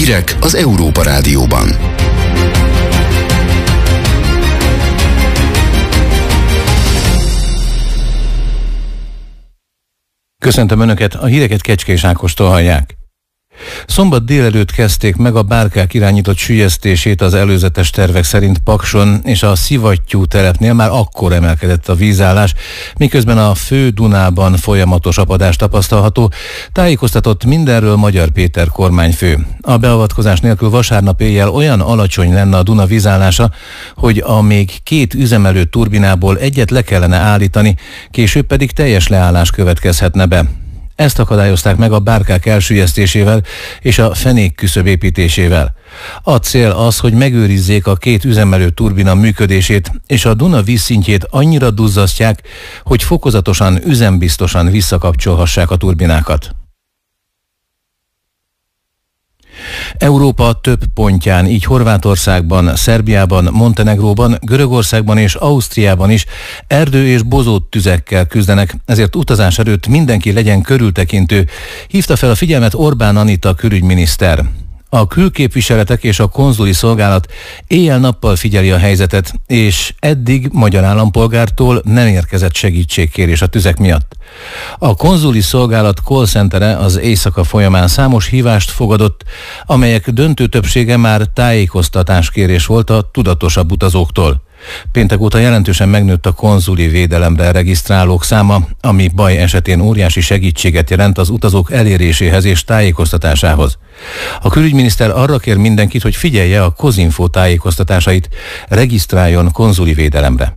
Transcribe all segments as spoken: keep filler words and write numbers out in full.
Hírek az Európa Rádióban. Köszöntöm Önöket, a híreket Kecskés Ákostól hallják. Szombat délelőtt kezdték meg a bárkák irányított süllyesztését az előzetes tervek szerint Pakson, és a Szivattyú telepnél már akkor emelkedett a vízállás, miközben a Fő Dunában folyamatos apadás tapasztalható, tájékoztatott mindenről Magyar Péter kormányfő. A beavatkozás nélkül vasárnap éjjel olyan alacsony lenne a Duna vízállása, hogy a még két üzemelő turbinából egyet le kellene állítani, később pedig teljes leállás következhetne be. Ezt akadályozták meg a bárkák elsüllyesztésével és a fenék küszöb építésével. A cél az, hogy megőrizzék a két üzemelő turbina működését, és a Duna vízszintjét annyira duzzasztják, hogy fokozatosan, üzembiztosan visszakapcsolhassák a turbinákat. Európa több pontján, így Horvátországban, Szerbiában, Montenegróban, Görögországban és Ausztriában is erdő- és bozót tüzekkel küzdenek, ezért utazás előtt mindenki legyen körültekintő, hívta fel a figyelmet Orbán Anita külügyminiszter. A külképviseletek és a konzuli szolgálat éjjel-nappal figyeli a helyzetet, és eddig magyar állampolgártól nem érkezett segítségkérés a tüzek miatt. A konzuli szolgálat call centere az éjszaka folyamán számos hívást fogadott, amelyek döntő többsége már tájékoztatáskérés volt a tudatosabb utazóktól. Péntek óta jelentősen megnőtt a konzuli védelemre regisztrálók száma, ami baj esetén óriási segítséget jelent az utazók eléréséhez és tájékoztatásához. A külügyminiszter arra kér mindenkit, hogy figyelje a Kozinfo tájékoztatásait, regisztráljon konzuli védelemre.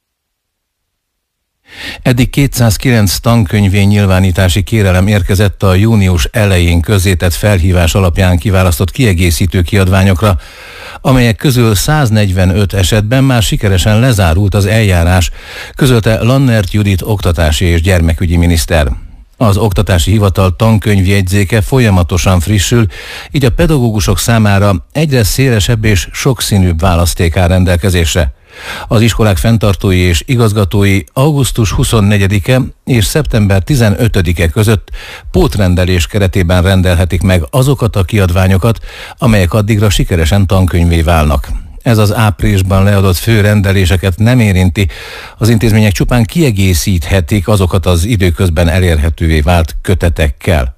Eddig kétszázkilenc tankönyvény nyilvánítási kérelem érkezett a június elején közzétett felhívás alapján kiválasztott kiegészítő kiadványokra, amelyek közül száznegyvenöt esetben már sikeresen lezárult az eljárás, közölte Lannert Judit oktatási és gyermekügyi miniszter. Az oktatási hivatal tankönyvjegyzéke folyamatosan frissül, így a pedagógusok számára egyre szélesebb és sokszínűbb választék áll rendelkezésre. Az iskolák fenntartói és igazgatói augusztus huszonnegyedike és szeptember tizenötödike között pótrendelés keretében rendelhetik meg azokat a kiadványokat, amelyek addigra sikeresen tankönyvvé válnak. Ez az áprilisban leadott főrendeléseket nem érinti, az intézmények csupán kiegészíthetik azokat az időközben elérhetővé vált kötetekkel.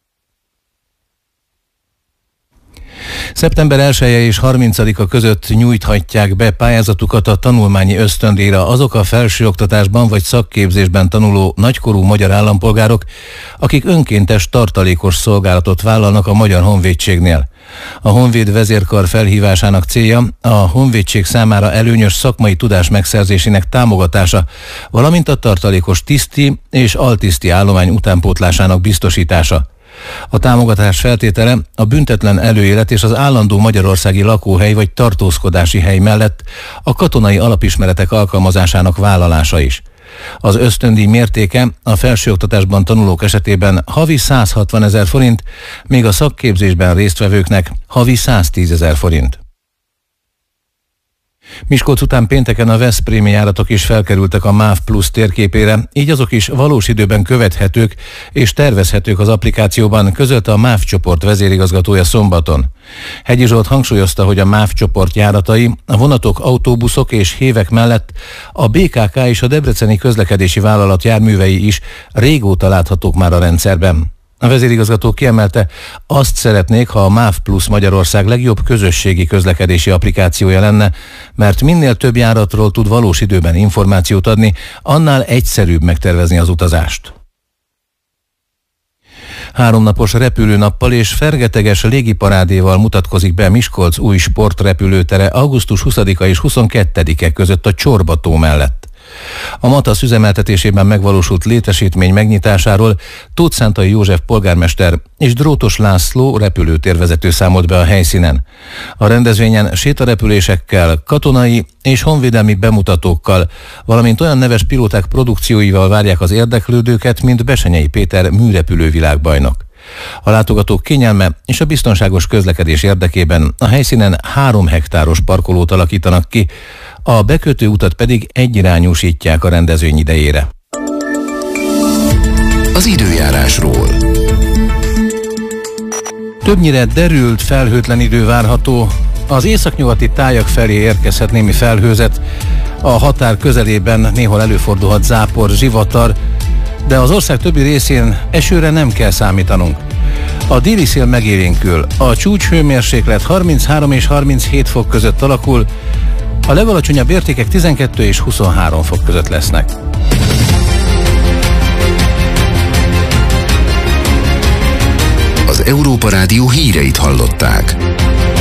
szeptember elseje és harmincadika között nyújthatják be pályázatukat a tanulmányi ösztöndíjra azok a felsőoktatásban vagy szakképzésben tanuló nagykorú magyar állampolgárok, akik önkéntes tartalékos szolgálatot vállalnak a Magyar Honvédségnél. A Honvéd vezérkar felhívásának célja a honvédség számára előnyös szakmai tudás megszerzésének támogatása, valamint a tartalékos tiszti és altiszti állomány utánpótlásának biztosítása. A támogatás feltétele a büntetlen előélet és az állandó magyarországi lakóhely vagy tartózkodási hely mellett a katonai alapismeretek alkalmazásának vállalása is. Az ösztöndíj mértéke a felsőoktatásban tanulók esetében havi százhatvanezer forint, míg a szakképzésben résztvevőknek havi száztízezer forint. Miskolc után pénteken a veszprémi járatok is felkerültek a MÁV Plus térképére, így azok is valós időben követhetők és tervezhetők az applikációban, közölte a MÁV csoport vezérigazgatója szombaton. Hegyi Zsolt hangsúlyozta, hogy a MÁV csoport járatai, a vonatok, autóbuszok és hévek mellett a bé ká ká és a Debreceni Közlekedési Vállalat járművei is régóta láthatók már a rendszerben. A vezérigazgató kiemelte, azt szeretnék, ha a MÁV Plus Magyarország legjobb közösségi közlekedési applikációja lenne, mert minél több járatról tud valós időben információt adni, annál egyszerűbb megtervezni az utazást. Háromnapos repülőnappal és fergeteges légiparádéval mutatkozik be Miskolc új sportrepülőtere augusztus huszadika és huszonkettedike között a Csorba-tó mellett. A MATASZ üzemeltetésében megvalósult létesítmény megnyitásáról Tóth Szántai József polgármester és Drótos László repülőtérvezető számolt be a helyszínen. A rendezvényen sétarepülésekkel, katonai és honvédelmi bemutatókkal, valamint olyan neves pilóták produkcióival várják az érdeklődőket, mint Besenyei Péter műrepülő világbajnok. A látogatók kényelme és a biztonságos közlekedés érdekében a helyszínen három hektáros parkolót alakítanak ki, a bekötő utat pedig egyirányúsítják a rendezvény idejére. Az időjárásról. Többnyire derült, felhőtlen idő várható, az északnyugati tájak felé érkezhet némi felhőzet, a határ közelében néhol előfordulhat zápor, zivatar, de az ország többi részén esőre nem kell számítanunk. A déli szél megélénkül, a csúcshőmérséklet harminchárom és harminchét fok között alakul, a legalacsonyabb értékek tizenkettő és huszonhárom fok között lesznek. Az Európa Rádió híreit hallották.